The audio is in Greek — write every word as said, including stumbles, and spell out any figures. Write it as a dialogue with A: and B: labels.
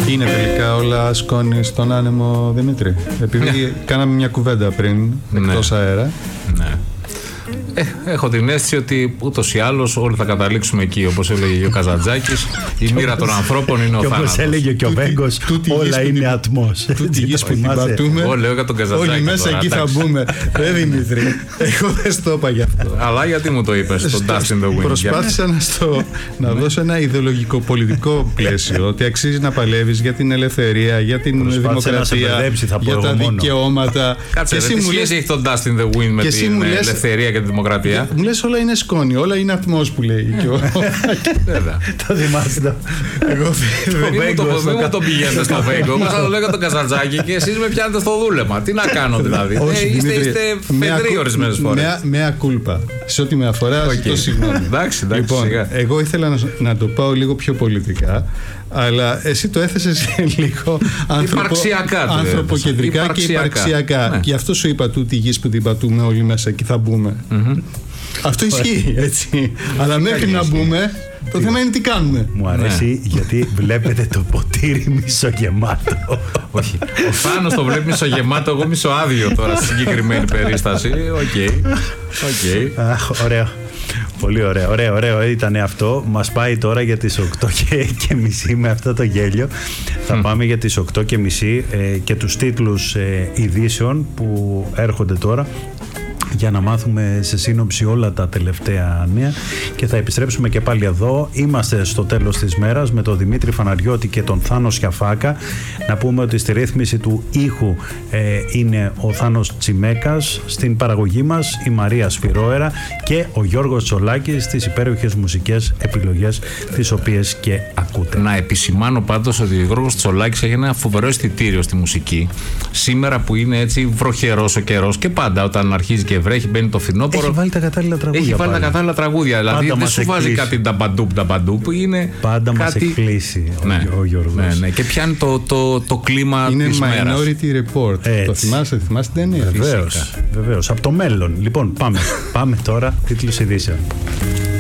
A: Είναι τελικά όλα σκόνη στον άνεμο, Δημήτρη? Επειδή κάναμε μια κουβέντα πριν, εκτός
B: ναι.
A: αέρα.
B: Ναι. Ε, έχω την αίσθηση ότι ούτως ή άλλως όλοι θα καταλήξουμε εκεί, όπως έλεγε ο Καζαντζάκης. Η μοίρα των ανθρώπων είναι ο θάνατος.
C: Και όπως έλεγε και ο Βέγκος, όλα είναι ατμός.
A: Τούτη γης που την πατούμε,
B: εγώ λέω για τον Καζαντζάκη.
A: όλοι μέσα
B: τώρα,
A: εκεί
B: εντάξει.
A: θα μπούμε. Ρε Δημήτρη, εγώ δεν στο είπα γι' αυτό.
B: Αλλά γιατί μου το είπες, το Dust in the Wind?
A: Προσπάθησα να, στο, να δώσω ένα ιδεολογικό πολιτικό πλαίσιο, ότι αξίζει να παλεύεις για την ελευθερία, για την
C: Προσπάθησε
A: δημοκρατία, για τα δικαιώματα.
B: Κάτσε, τι σχέση έχει το Dust in the Wind με την ελευθερία και τη δημοκρατία?
A: Μου λες όλα είναι σκόνη, όλα είναι ατμός που λέει.
C: Το θυμάσαι το.
A: Εγώ
B: δεν μου το πηγαίνετε στο Βέγκο. Εγώ θα το λέω για τον Καζαντζάκη και εσείς με πιάνετε στο δούλεμα. Τι να κάνω δηλαδή? Είστε φεδροί ορισμένες φορές.
A: Μέα κούλπα. Σε ό,τι με αφορά, ζητώ συγγνώμη.
B: Εντάξει, εντάξει.
A: Εγώ ήθελα να το πάω λίγο πιο πολιτικά, αλλά εσύ το έθεσες λίγο ανθρωποκεντρικά και υπαρξιακά. Γι' αυτό σου είπα τούτη γης που την πατούμε όλοι μέσα και θα μπούμε. Αυτό ισχύει, έτσι. Αλλά μέχρι να μπούμε, το θέμα είναι τι κάνουμε.
C: Μου αρέσει γιατί βλέπετε το ποτήρι μισογεμάτο.
B: Όχι. Ο Θάνος το βλέπει μισογεμάτο, εγώ μισοάδιο τώρα στη συγκεκριμένη περίσταση. Οκ.
C: Αχ, ωραίο. Πολύ ωραίο, ωραίο, ωραίο ήταν αυτό. Μας πάει τώρα για τις οκτώ και μισή με αυτό το γέλιο. Θα πάμε για τις οκτώ και μισή ε, και τους τίτλους ε, ειδήσεων που έρχονται τώρα, για να μάθουμε σε σύνοψη όλα τα τελευταία νέα και θα επιστρέψουμε και πάλι εδώ. Είμαστε στο τέλος της μέρας με τον Δημήτρη Φαναριώτη και τον Θάνο Σιαφάκα. Να πούμε ότι στη ρύθμιση του ήχου ε, είναι ο Θάνος Τσιμέκας, στην παραγωγή μας η Μαρία Σφυρόερα και ο Γιώργος Τσολάκης στις υπέροχες μουσικές επιλογές τις οποίες και ακούτε.
B: Να επισημάνω πάντως ότι ο Γιώργος Τσολάκης έχει ένα φοβερό αισθητήριο στη μουσική. Σήμερα που είναι έτσι βροχερός ο καιρός και πάντα όταν αρχίζει και βρέχει, μπαίνει το φθινόπωρο.
C: Έχει βάλει τα κατάλληλα τραγούδια.
B: Έχει βάλει
C: πάλι.
B: τα κατάλληλα τραγούδια. Δηλαδή
C: πάντα
B: δεν σου βάζει κάτι νταμπαντούπ νταμπαντούπ που είναι.
C: Πάντα
B: κάτι...
C: μας εκπλήσει ο,
B: ναι,
C: ο Γιώργος.
B: Ναι, ναι. Και πιάνει το, το, το κλίμα
A: είναι
B: της μέρας.
A: Είναι Minority Report.
C: Έτσι.
A: Το θυμάσαι, θυμάσαι την ταινία?
C: Βεβαίως, βεβαίως. Από το μέλλον. Λοιπόν, πάμε. πάμε τώρα τίτλους ειδήσεων.